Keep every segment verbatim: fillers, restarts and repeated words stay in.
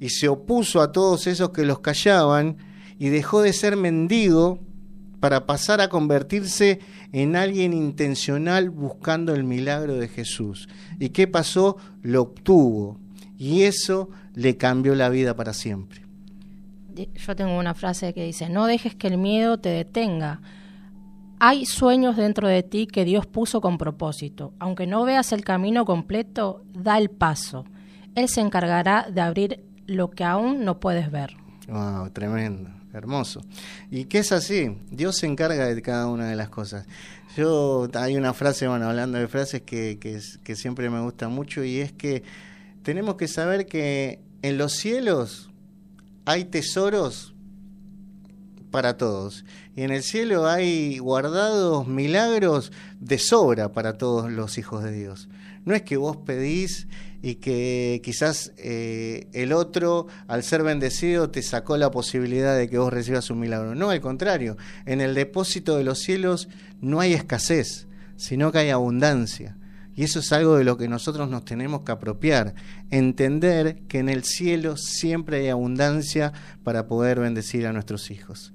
y se opuso a todos esos que los callaban y dejó de ser mendigo para pasar a convertirse en alguien intencional buscando el milagro de Jesús. ¿Y qué pasó? Lo obtuvo, y eso le cambió la vida para siempre. Yo tengo una frase que dice: no dejes que el miedo te detenga. Hay sueños dentro de ti que Dios puso con propósito. Aunque no veas el camino completo, da el paso. Él se encargará de abrir lo que aún no puedes ver. Wow, tremendo, hermoso. Y que es así, Dios se encarga de cada una de las cosas. Yo, hay una frase, bueno, hablando de frases que, que, que siempre me gusta mucho, y es que tenemos que saber que en los cielos hay tesoros para todos, y en el cielo hay guardados milagros de sobra para todos los hijos de Dios. No es que vos pedís y que quizás eh, el otro, al ser bendecido, te sacó la posibilidad de que vos recibas un milagro. No, al contrario, en el depósito de los cielos no hay escasez, sino que hay abundancia. Y eso es algo de lo que nosotros nos tenemos que apropiar, entender que en el cielo siempre hay abundancia para poder bendecir a nuestros hijos.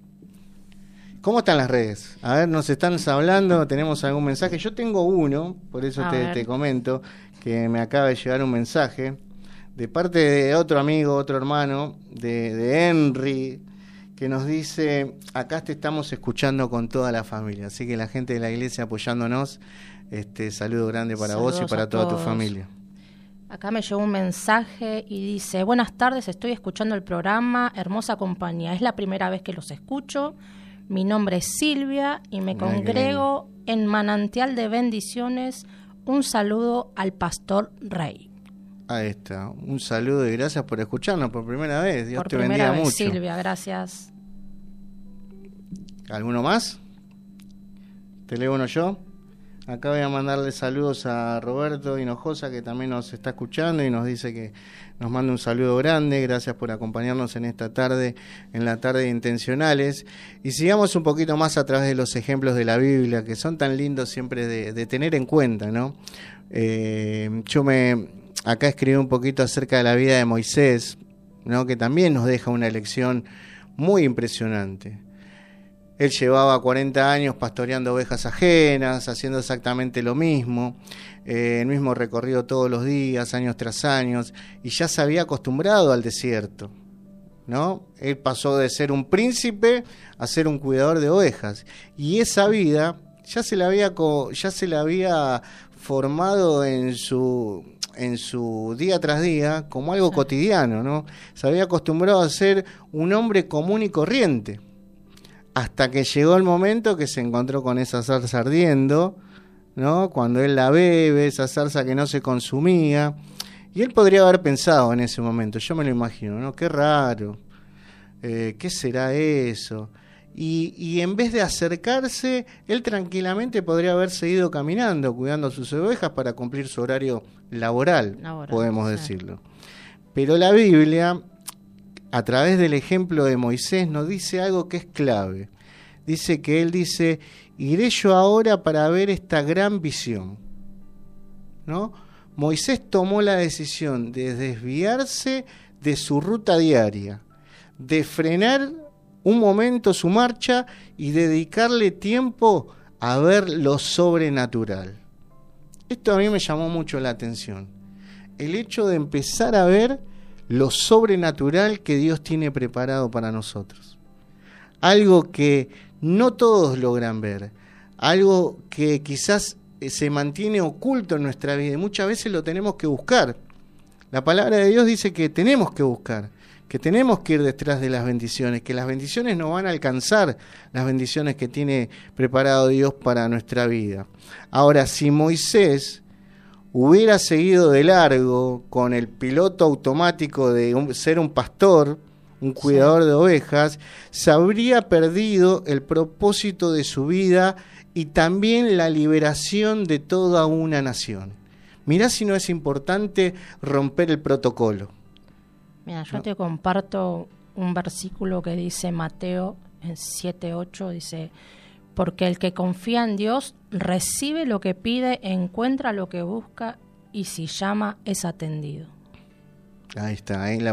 ¿Cómo están las redes? A ver, nos están hablando, tenemos algún mensaje. Yo tengo uno, por eso te, te comento, que me acaba de llegar un mensaje de parte de otro amigo, otro hermano, de, de Henry, que nos dice: acá te estamos escuchando con toda la familia. Así que la gente de la iglesia apoyándonos, este saludo grande para Saludos vos y para toda todos. Tu familia. Acá me llegó un mensaje y dice: buenas tardes, estoy escuchando el programa, hermosa compañía. Es la primera vez que los escucho. Mi nombre es Silvia y me Mira congrego en Manantial de Bendiciones. Un saludo al Pastor Rey. Ahí está, un saludo y gracias por escucharnos por primera vez. Dios por te primera bendiga vez, mucho. Silvia, gracias. ¿Alguno más? ¿Te leo uno yo? Acá voy a mandarle saludos a Roberto Hinojosa, que también nos está escuchando y nos dice que nos manda un saludo grande. Gracias por acompañarnos en esta tarde, en la tarde de Intencionales. Y sigamos un poquito más a través de los ejemplos de la Biblia, que son tan lindos siempre de, de tener en cuenta, ¿no? Eh, yo me acá escribí un poquito acerca de la vida de Moisés, ¿no? Que también nos deja una lección muy impresionante. Él llevaba cuarenta años pastoreando ovejas ajenas, haciendo exactamente lo mismo, eh, el mismo recorrido todos los días, años tras años, y ya se había acostumbrado al desierto, ¿no? Él pasó de ser un príncipe a ser un cuidador de ovejas, y esa vida ya se la había, ya se la había formado en su, en su día tras día como algo sí. cotidiano, ¿no? Se había acostumbrado a ser un hombre común y corriente. Hasta que llegó el momento que se encontró con esa zarza ardiendo, ¿no? Cuando él la bebe, esa zarza que no se consumía. Y él podría haber pensado en ese momento, yo me lo imagino, ¿no? Qué raro, eh, ¿qué será eso? Y, y en vez de acercarse, él tranquilamente podría haber seguido caminando, cuidando sus ovejas para cumplir su horario laboral, laboral podemos sí. decirlo. Pero la Biblia, a través del ejemplo de Moisés, nos dice algo que es clave. Dice que él dice: iré yo ahora para ver esta gran visión, ¿no? Moisés tomó la decisión de desviarse de su ruta diaria, de frenar un momento su marcha y dedicarle tiempo a ver lo sobrenatural. Esto a mí me llamó mucho la atención. El hecho de empezar a ver lo sobrenatural que Dios tiene preparado para nosotros. Algo que no todos logran ver, algo que quizás se mantiene oculto en nuestra vida y muchas veces lo tenemos que buscar. La palabra de Dios dice que tenemos que buscar, que tenemos que ir detrás de las bendiciones, que las bendiciones no van a alcanzar las bendiciones que tiene preparado Dios para nuestra vida. Ahora, si Moisés hubiera seguido de largo con el piloto automático de un, ser un pastor, un cuidador sí. de ovejas, se habría perdido el propósito de su vida y también la liberación de toda una nación. Mirá si no es importante romper el protocolo. Mira, yo ¿no? te comparto un versículo que dice Mateo en siete ocho, dice: porque el que confía en Dios recibe lo que pide, encuentra lo que busca y si llama es atendido. Ahí está, ahí la